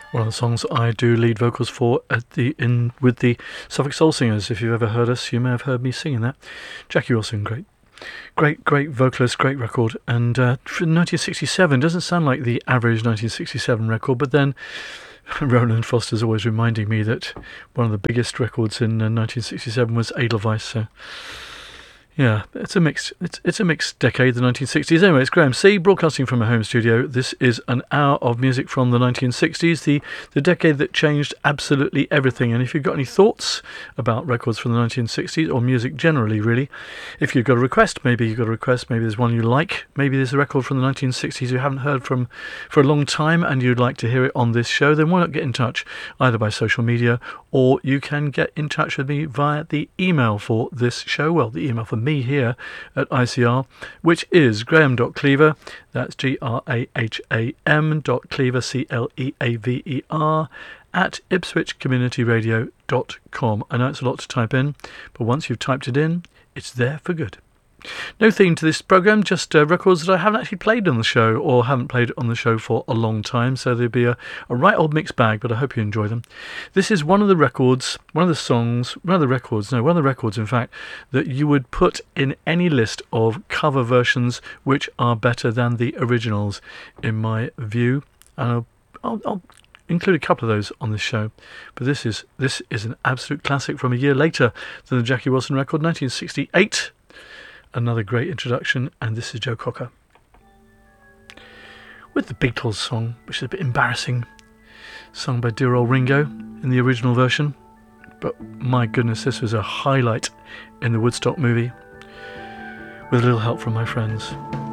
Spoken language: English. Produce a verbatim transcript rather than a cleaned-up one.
One of the songs I do lead vocals for at the in with the Suffolk Soul Singers. If you've ever heard us, you may have heard me singing that. Jackie Wilson, great, great, great vocalist, great record. And uh, from nineteen sixty-seven, doesn't sound like the average nineteen sixty-seven record, but then Roland Foster's always reminding me that one of the biggest records in uh, nineteen sixty-seven was Edelweiss. So yeah, it's a mixed it's it's a mixed decade, the nineteen sixties. Anyway, it's Graham C, broadcasting from a home studio. This is an hour of music from the nineteen sixties, the, the decade that changed absolutely everything. And if you've got any thoughts about records from the nineteen sixties, or music generally, really, if you've got a request, maybe you've got a request, maybe there's one you like, maybe there's a record from the nineteen sixties you haven't heard from for a long time and you'd like to hear it on this show, then why not get in touch either by social media, or you can get in touch with me via the email for this show. Well, the email for me here at I C R, which is graham.cleaver, that's G R A H A M dot Cleaver, C L E A V E R, at ipswich community radio dot com. I know it's a lot to type in, but once you've typed it in, it's there for good. No theme to this programme, just uh, records that I haven't actually played on the show, or haven't played on the show for a long time, so there'll be a, a right old mixed bag, but I hope you enjoy them. This is one of the records, one of the songs, one of the records, no, one of the records in fact, that you would put in any list of cover versions which are better than the originals, in my view. And I'll, I'll, I'll include a couple of those on this show, but this is this is an absolute classic from a year later than the Jackie Wilson record, nineteen sixty-eight. Another great introduction, and this is Joe Cocker with the Beatles song, which is a bit embarrassing, sung by dear old Ringo in the original version, but my goodness, this was a highlight in the Woodstock movie, with a little help from my friends.